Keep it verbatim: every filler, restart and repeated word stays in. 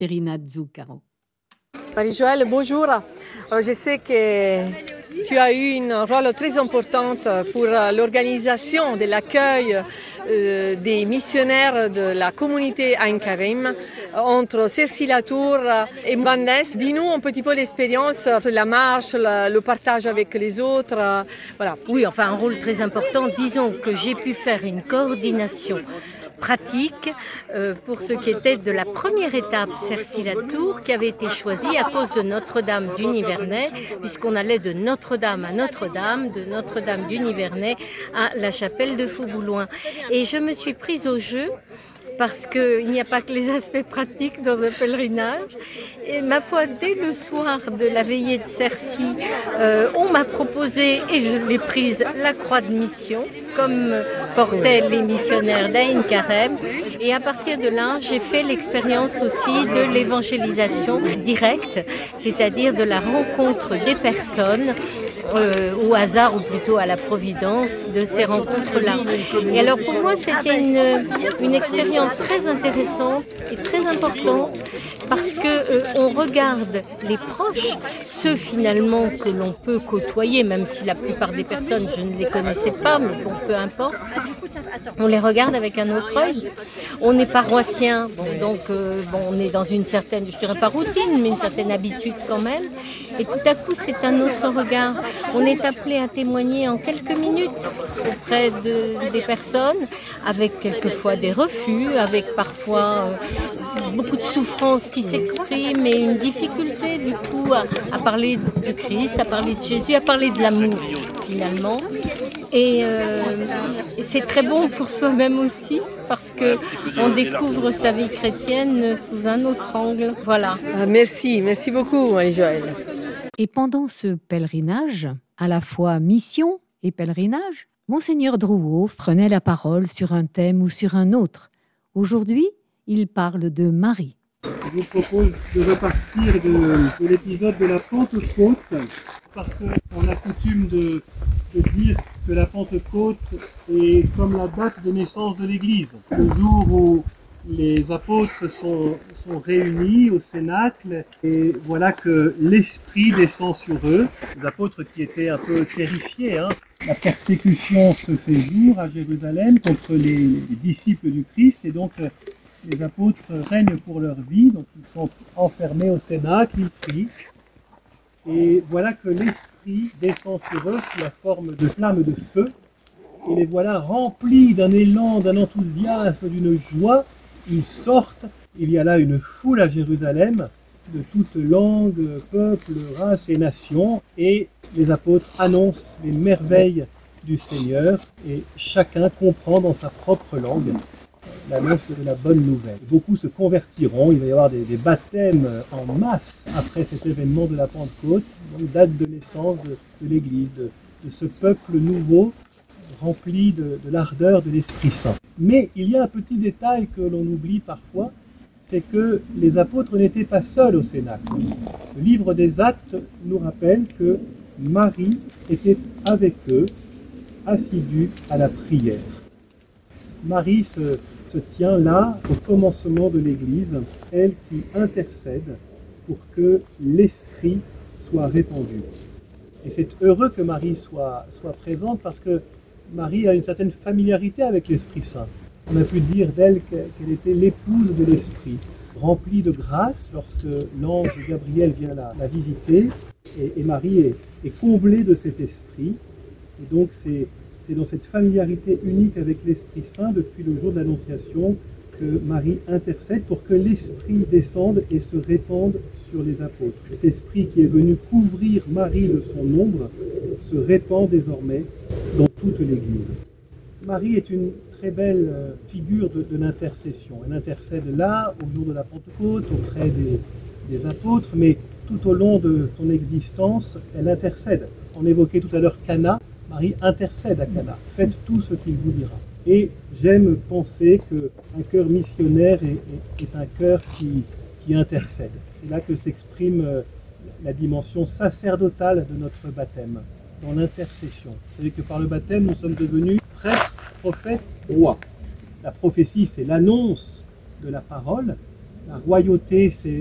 Perrina Zuccaro. Marie-Joëlle, bonjour. Alors, je sais que tu as eu un rôle très important pour l'organisation de l'accueil euh, des missionnaires de la communauté Ein Karim entre Cercy-la-Tour et Vannes. Dis-nous un petit peu l'expérience, la marche, le partage avec les autres. Voilà. Oui, enfin un rôle très important. Disons que j'ai pu faire une coordination pratique euh, pour ce qui était de la première étape Cercy-la-Tour qui avait été choisie à cause de Notre-Dame du Nivernais, puisqu'on allait de Notre-Dame à Notre-Dame, de Notre-Dame du Nivernais à la chapelle de Faux-Boulogne. Et je me suis prise au jeu parce qu'il n'y a pas que les aspects pratiques dans un pèlerinage. Et ma foi, dès le soir de la veillée de Cercy, euh, on m'a proposé, et je l'ai prise, la croix de mission, comme portaient les missionnaires d'Ain Karim. Et à partir de là, j'ai fait l'expérience aussi de l'évangélisation directe, c'est-à-dire de la rencontre des personnes, Euh, au hasard ou plutôt à la providence de ces rencontres-là. Et alors pour moi c'était une, une expérience très intéressante et très importante parce que euh, on regarde les proches, ceux finalement que l'on peut côtoyer, même si la plupart des personnes je ne les connaissais pas, mais bon peu importe, on les regarde avec un autre œil. On est paroissien, bon, donc euh, bon, on est dans une certaine, je dirais pas routine, mais une certaine habitude quand même. Et tout à coup c'est un autre regard. On est appelé à témoigner en quelques minutes auprès de, des personnes, avec quelquefois des refus, avec parfois euh, beaucoup de souffrances qui s'expriment et une difficulté du coup à, à parler du Christ, à parler de Jésus, à parler de l'amour finalement. Et, euh, et c'est très bon pour soi-même aussi parce qu'on découvre sa vie chrétienne sous un autre angle. Voilà. Ah, merci, merci beaucoup Marie-Joëlle. Et pendant ce pèlerinage, à la fois mission et pèlerinage, Monseigneur Drouot prenait la parole sur un thème ou sur un autre. Aujourd'hui, il parle de Marie. Je vous propose de repartir de, de l'épisode de la Pentecôte, parce qu'on a coutume de, de dire que la Pentecôte est comme la date de naissance de l'Église. Le jour où les apôtres sont, sont réunis au Cénacle et voilà que l'Esprit descend sur eux. Les apôtres qui étaient un peu terrifiés, hein. La persécution se fait jour à Jérusalem contre les, les disciples du Christ et donc les apôtres règnent pour leur vie, donc ils sont enfermés au Cénacle, ils prient. Et voilà que l'Esprit descend sur eux sous la forme de flammes de feu et les voilà remplis d'un élan, d'un enthousiasme, d'une joie. Ils sortent, il y a là une foule à Jérusalem, de toutes langues, peuples, races et nations, et les apôtres annoncent les merveilles du Seigneur, et chacun comprend dans sa propre langue l'annonce de la bonne nouvelle. Beaucoup se convertiront, il va y avoir des, des baptêmes en masse après cet événement de la Pentecôte, donc date de naissance de, de l'Église, de, de ce peuple nouveau, rempli de, de l'ardeur de l'Esprit Saint. Mais il y a un petit détail que l'on oublie parfois, c'est que les apôtres n'étaient pas seuls au Cénacle. Le livre des Actes nous rappelle que Marie était avec eux, assidue à la prière. Marie se, se tient là au commencement de l'Église, elle qui intercède pour que l'Esprit soit répandu. Et c'est heureux que Marie soit, soit présente parce que Marie a une certaine familiarité avec l'Esprit Saint. On a pu dire d'elle qu'elle était l'épouse de l'Esprit, remplie de grâce lorsque l'ange Gabriel vient la, la visiter. Et, et Marie est, est comblée de cet esprit. Et donc c'est, c'est dans cette familiarité unique avec l'Esprit Saint depuis le jour de l'Annonciation que Marie intercède pour que l'Esprit descende et se répande sur les apôtres. Cet Esprit qui est venu couvrir Marie de son ombre se répand désormais dans toute l'Église. Marie est une très belle figure de, de l'intercession. Elle intercède là, au jour de la Pentecôte, auprès des, des apôtres, mais tout au long de son existence, elle intercède. On évoquait tout à l'heure Cana, Marie intercède à Cana. Faites tout ce qu'il vous dira. Et j'aime penser qu'un cœur missionnaire est, est, est un cœur qui, qui intercède. C'est là que s'exprime la dimension sacerdotale de notre baptême, dans l'intercession. C'est-à-dire que par le baptême, nous sommes devenus prêtres, prophètes, rois. La prophétie, c'est l'annonce de la parole. la royauté, c'est